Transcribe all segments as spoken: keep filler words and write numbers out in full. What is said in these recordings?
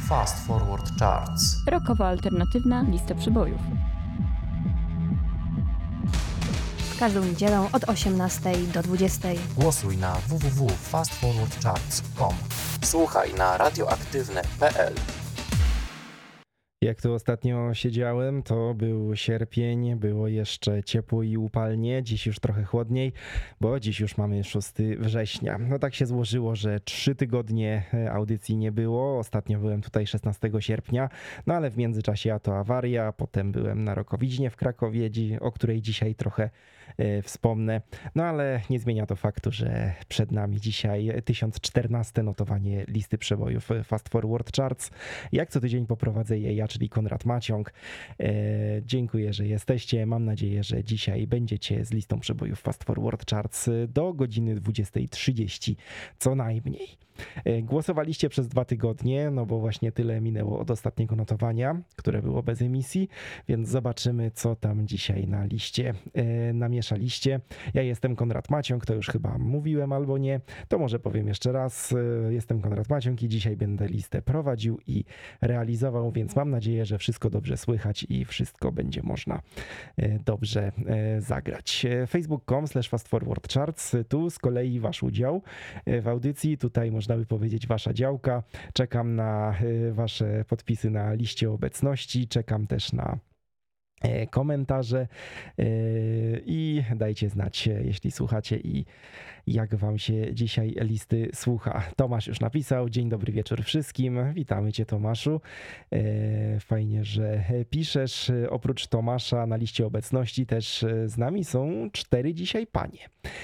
Fast Forward Charts. Rokowo-alternatywna lista przybojów. Każdą niedzielę od osiemnastej do dwudziestej. Głosuj na w w w kropka fast forward charts kropka com. Słuchaj na radioaktywne kropka p l. Jak tu ostatnio siedziałem, to był sierpień, było jeszcze ciepło i upalnie, dziś już trochę chłodniej, bo dziś już mamy szóstego września. No tak się złożyło, że trzy tygodnie audycji nie było, ostatnio byłem tutaj szesnastego sierpnia, no ale w międzyczasie a to awaria, potem byłem na Rokowiźnie w Krakowie, o której dzisiaj trochę wspomnę, no ale nie zmienia to faktu, że przed nami dzisiaj tysiąc czternaste notowanie listy przebojów Fast Forward Charts. Jak co tydzień poprowadzę je ja, czyli Konrad Maciąg. E, dziękuję, że jesteście. Mam nadzieję, że dzisiaj będziecie z listą przebojów Fast Forward Charts do godziny dwudziestej trzydzieści co najmniej. E, głosowaliście przez dwa tygodnie, no bo właśnie tyle minęło od ostatniego notowania, które było bez emisji, więc zobaczymy, co tam dzisiaj na liście e, namieszaliście. Ja jestem Konrad Maciąg, to już chyba mówiłem albo nie, to może powiem jeszcze raz. E, jestem Konrad Maciąg i dzisiaj będę listę prowadził i realizował, więc mam nadzieję, że wszystko dobrze słychać i wszystko będzie można dobrze zagrać. facebook kropka com slash fast forward charts, tu z kolei wasz udział w audycji, tutaj można by powiedzieć wasza działka. Czekam na wasze podpisy na liście obecności, czekam też na komentarze i dajcie znać, jeśli słuchacie i jak wam się dzisiaj listy słucha. Tomasz już napisał, dzień dobry wieczór wszystkim, witamy cię Tomaszu, fajnie, że piszesz. Oprócz Tomasza na liście obecności też z nami są cztery dzisiaj panie.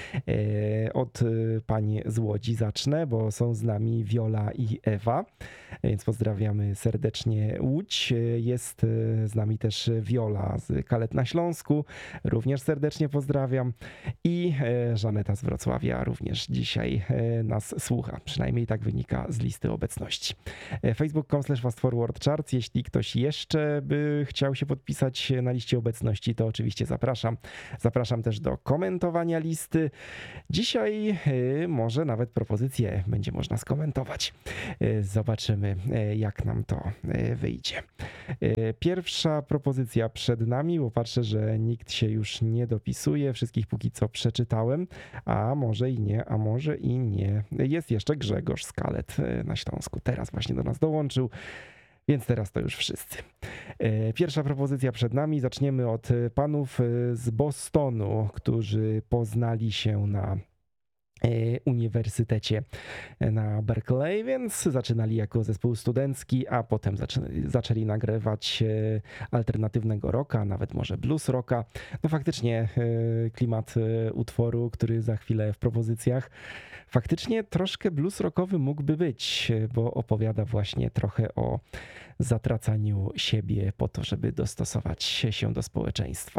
Od pań z Łodzi zacznę, bo są z nami Wiola i Ewa, więc pozdrawiamy serdecznie Łódź. Jest z nami też Wiola z Kalet na Śląsku, również serdecznie pozdrawiam, i Żaneta z Wrocławia również dzisiaj nas słucha, przynajmniej tak wynika z listy obecności. facebook kropka com slash fast forward charts, jeśli ktoś jeszcze by chciał się podpisać na liście obecności, to oczywiście zapraszam. Zapraszam też do komentowania listy. Dzisiaj może nawet propozycje będzie można skomentować. Zobaczymy, jak nam to wyjdzie. Pierwsza propozycja przed nami, bo patrzę, że nikt się już nie dopisuje. Wszystkich póki co przeczytałem, a może i nie, a może i nie. Jest jeszcze Grzegorz z Kalet na Śląsku. Teraz właśnie do nas dołączył, więc teraz to już wszyscy. Pierwsza propozycja przed nami. Zaczniemy od panów z Bostonu, którzy poznali się na uniwersytecie na Berkeley, więc zaczynali jako zespół studencki, a potem zaczęli, zaczęli nagrywać alternatywnego rocka, nawet może blues rocka. No faktycznie klimat utworu, który za chwilę w propozycjach, faktycznie troszkę blues rockowy mógłby być, bo opowiada właśnie trochę o zatracaniu siebie po to, żeby dostosować się do społeczeństwa.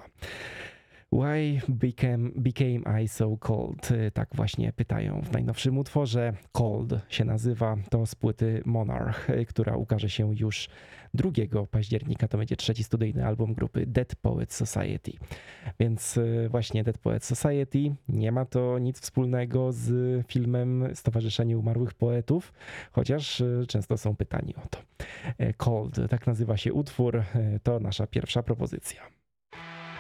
Why became, became I so cold? Tak właśnie pytają w najnowszym utworze. Cold się nazywa, to z płyty Monarch, która ukaże się już drugiego października. To będzie trzeci studyjny album grupy Dead Poets Society. Więc właśnie Dead Poets Society, nie ma to nic wspólnego z filmem Stowarzyszenie Umarłych Poetów, chociaż często są pytani o to. Cold, tak nazywa się utwór, to nasza pierwsza propozycja.